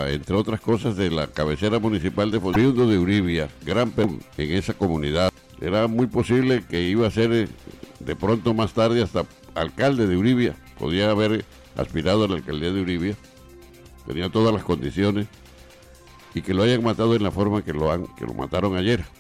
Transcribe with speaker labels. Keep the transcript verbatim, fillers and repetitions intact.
Speaker 1: entre otras cosas, de la cabecera municipal de Oriundo de Uribia, gran en esa comunidad. Era muy posible que iba a ser de pronto más tarde hasta alcalde de Uribia, podía haber aspirado a la alcaldía de Uribia, tenía todas las condiciones, y que lo hayan matado en la forma que lo han, que lo mataron ayer.